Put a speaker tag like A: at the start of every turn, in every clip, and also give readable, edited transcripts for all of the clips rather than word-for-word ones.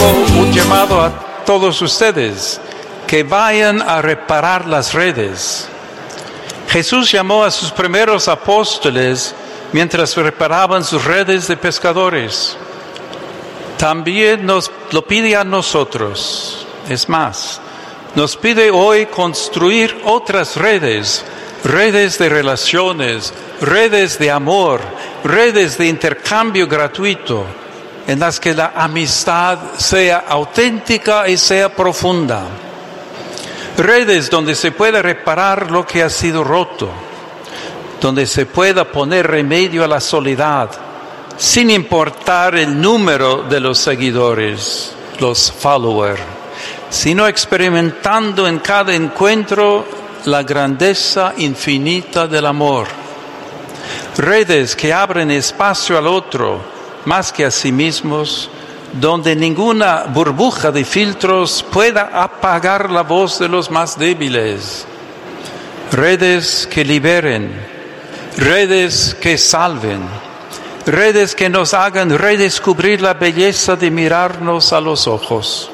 A: un llamado a todos ustedes que vayan a reparar las redes. Jesús llamó a sus primeros apóstoles mientras reparaban sus redes de pescadores. También nos lo pide a nosotros. Es más, nos pide hoy construir otras redes, redes de relaciones, redes de amor, redes de intercambio gratuito, en las que la amistad sea auténtica y sea profunda. Redes donde se pueda reparar lo que ha sido roto, donde se pueda poner remedio a la soledad, sin importar el número de los seguidores, los followers, sino experimentando en cada encuentro la grandeza infinita del amor. Redes que abren espacio al otro, más que a sí mismos, donde ninguna burbuja de filtros pueda apagar la voz de los más débiles. Redes que liberen, redes que salven, redes que nos hagan redescubrir la belleza de mirarnos a los ojos.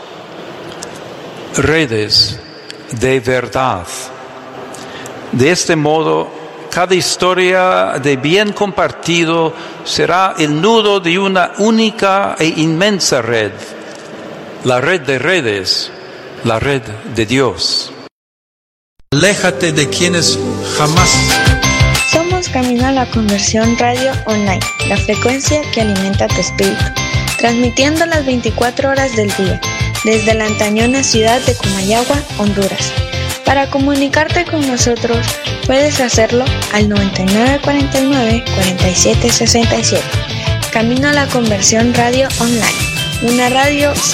A: Redes de verdad. De este modo, cada historia de bien compartido será el nudo de una única e inmensa red, la red de redes, la red de Dios. Aléjate de quienes jamás.
B: Somos Camino a la Conversión Radio Online, la frecuencia que alimenta tu espíritu, transmitiendo las 24 horas del día, desde la antañona ciudad de Comayagua, Honduras. Para comunicarte con nosotros, puedes hacerlo al 9949-4767. Camino a la Conversión Radio Online, una radio